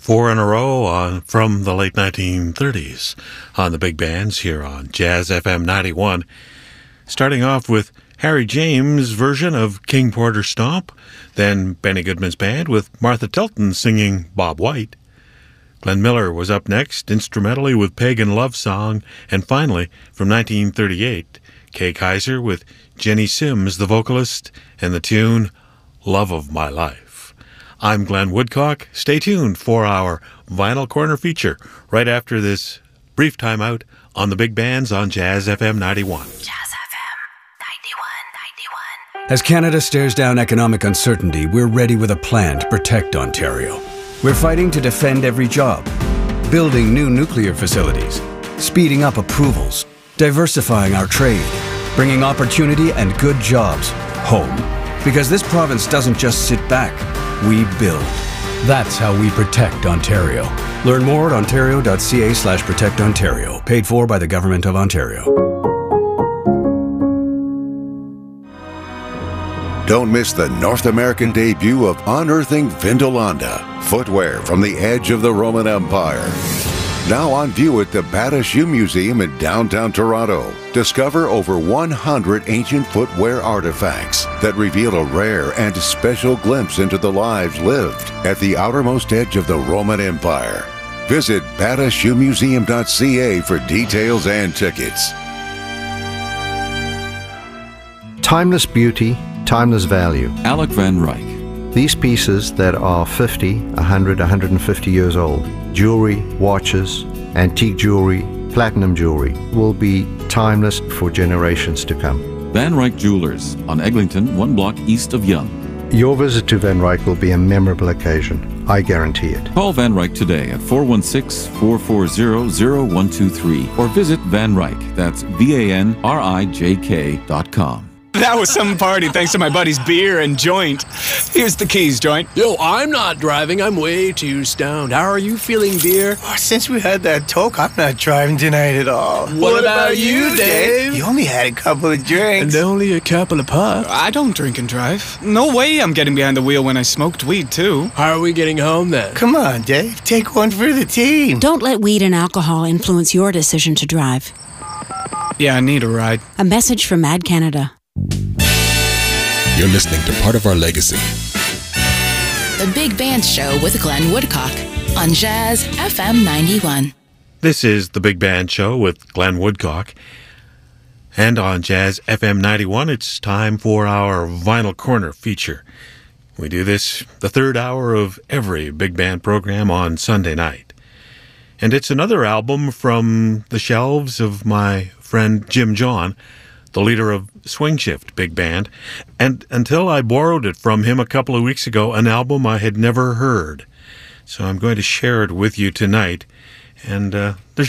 Four in a row from the late 1930s on the big bands here on Jazz FM 91. Starting off with Harry James' version of King Porter Stomp, then Benny Goodman's band with Martha Tilton singing Bob White. Glenn Miller was up next, instrumentally with Pagan Love Song, and finally, from 1938, Kay Kaiser with Jenny Sims, the vocalist, and the tune Love of My Life. I'm Glenn Woodcock. Stay tuned for our Vinyl Corner feature right after this brief timeout on the big bands on Jazz FM 91. Jazz FM 91. As Canada stares down economic uncertainty, we're ready with a plan to protect Ontario. We're fighting to defend every job, building new nuclear facilities, speeding up approvals, diversifying our trade, bringing opportunity and good jobs home. Because this province doesn't just sit back, we build. That's how we protect Ontario. Learn more at ontario.ca/protectontario. Paid for by the Government of Ontario. Don't miss the North American debut of Unearthing Vindolanda, footwear from the edge of the Roman Empire. Now on view at the Bata Shoe Museum in downtown Toronto. Discover over 100 ancient footwear artifacts that reveal a rare and special glimpse into the lives lived at the outermost edge of the Roman Empire. Visit batashoemuseum.ca for details and tickets. Timeless beauty, timeless value. Alec Van Ryk. These pieces that are 50, 100, 150 years old, jewelry, watches, antique jewelry, platinum jewelry, will be timeless for generations to come. Van Ryk Jewelers on Eglinton, 1 block east of Yonge. Your visit to Van Ryk will be a memorable occasion. I guarantee it. Call Van Ryk today at 416-440-0123 or visit Van Ryk, that's VANRIJK.com. That was some party thanks to my buddy's beer and joint. Here's the keys, joint. Yo, I'm not driving. I'm way too stoned. How are you feeling, beer? Oh, since we had that talk, I'm not driving tonight at all. What about you, Dave? You only had a couple of drinks. And only a couple of puffs. I don't drink and drive. No way I'm getting behind the wheel when I smoked weed, too. How are we getting home, then? Come on, Dave. Take one for the team. Don't let weed and alcohol influence your decision to drive. Yeah, I need a ride. A message from Mad Canada. You're listening to Part of Our Legacy. The Big Band Show with Glenn Woodcock on Jazz FM 91. This is the Big Band Show with Glenn Woodcock. And on Jazz FM 91, it's time for our Vinyl Corner feature. We do this the third hour of every big band program on Sunday night. And it's another album from the shelves of my friend Jim John, the leader of Swing Shift Big Band, and until I borrowed it from him a couple of weeks ago, an album I had never heard. So I'm going to share it with you tonight, and there's